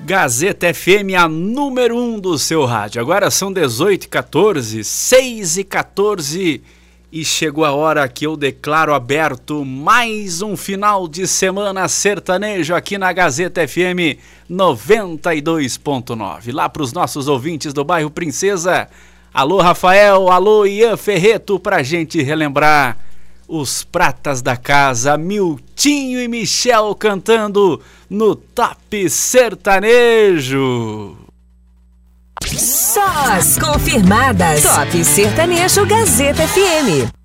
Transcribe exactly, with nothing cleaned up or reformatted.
Gazeta F M, a número um do seu rádio. Agora são dezoito e quatorze, seis e quatorze e chegou a hora que eu declaro aberto mais um final de semana sertanejo aqui na Gazeta F M noventa e dois ponto nove. Lá para os nossos ouvintes do bairro Princesa, alô Rafael, alô Ian Ferreto, pra gente relembrar os pratas da casa, Miltinho e Michel cantando no Top Sertanejo. Só as confirmadas. Top Sertanejo Gazeta F M.